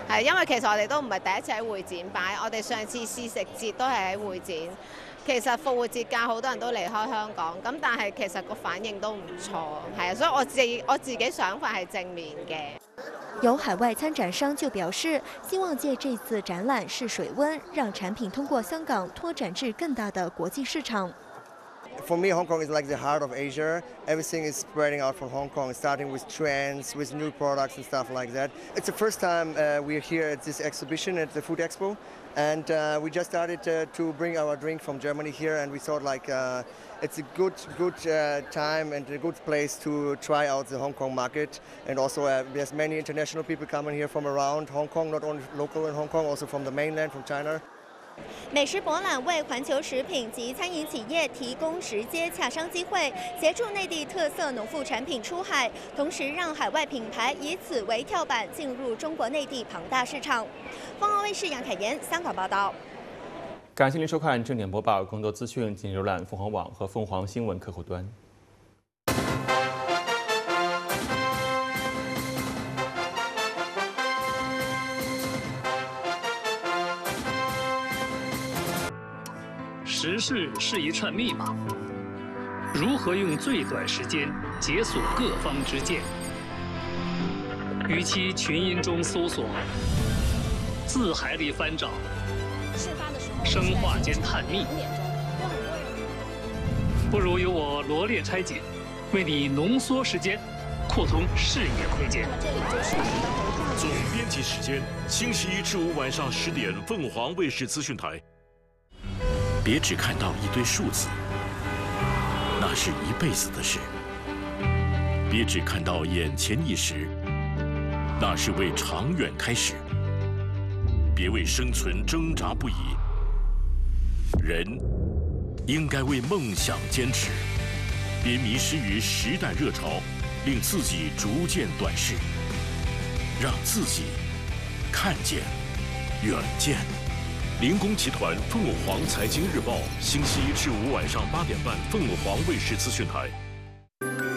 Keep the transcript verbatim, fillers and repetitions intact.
係因為其實我哋都唔係第一次喺會展擺，我哋上次試食節都係喺會展。其實復活節假好多人都離開香港，咁但係其實個反應都唔錯，係啊，所以我自我自己想法係正面嘅。 有海外參展商就表示，希望借這次展覽試水溫，讓產品通過香港拓展至更大的國際市場。 For me, Hong Kong is like the heart of Asia. Everything is spreading out from Hong Kong, starting with trends, with new products and stuff like that. It's the first time uh, we're here at this exhibition at the Food Expo, and uh, we just started uh, to bring our drink from Germany here, and we thought like uh, it's a good, good uh, time and a good place to try out the Hong Kong market. And also uh, there's many international people coming here from around Hong Kong, not only local in Hong Kong, also from the mainland, from China. 美食博览为环球食品及餐饮企业提供直接洽商机会，协助内地特色农副产品出海，同时让海外品牌以此为跳板进入中国内地庞大市场。凤凰卫视杨凯妍香港报道。 感谢您收看正点播报，更多资讯请浏览凤凰网和凤凰新闻客户端。 时事是一串密码，如何用最短时间解锁各方之见？与其群音中搜索，字海里翻找，生化间探秘，不如由我罗列拆解，为你浓缩时间，扩通视野空间。 总编辑时间：星期一至五晚上十点，凤凰卫视资讯台。别只看到一堆数字，那是一辈子的事；别只看到眼前一时，那是为长远开始。别为生存挣扎不已，人应该为梦想坚持。别迷失于时代热潮，令自己逐渐短视，让自己看见远见。林工集团凤凰财经日报，星期一至五晚上八点半，凤凰卫视资讯台。